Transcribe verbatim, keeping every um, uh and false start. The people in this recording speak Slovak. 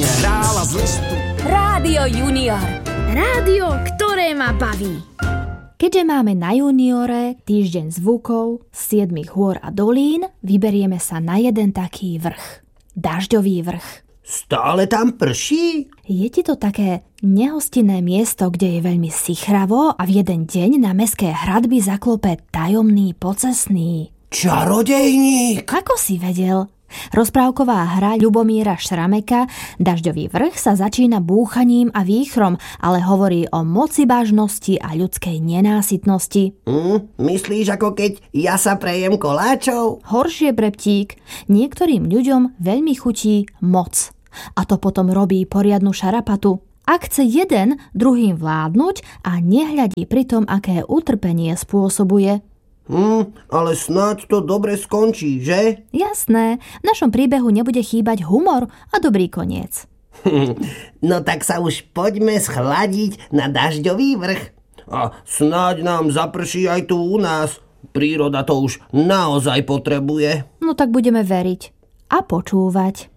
básne hrála z listu. Rádio Junior. Rádio, ktoré ma baví. Keďže máme na Juniore týždeň zvukov z siedmich hôr a dolín, vyberieme sa na jeden taký vrch. Dažďový vrch. Stále tam prší? Je ti to také nehostinné miesto, kde je veľmi sichravo a v jeden deň na mestské hradby zaklope tajomný pocestný čarodejník. Ako si vedel? Rozprávková hra Ľubomíra Šrameka Dažďový vrch sa začína búchaním a výchrom, ale hovorí o mocibážnosti a ľudskej nenásytnosti. Mm, myslíš, ako keď ja sa prejem koláčov? Horšie, breptík. Niektorým ľuďom veľmi chutí moc. A to potom robí poriadnu šarapatu. Ak chce jeden druhým vládnuť a nehľadí pritom, aké utrpenie spôsobuje. Hm, ale snáď to dobre skončí, že? Jasné, v našom príbehu nebude chýbať humor a dobrý koniec. No tak sa už poďme schladiť na Dažďový vrch. A snáď nám zaprší aj tu u nás. Príroda to už naozaj potrebuje. No tak budeme veriť a počúvať.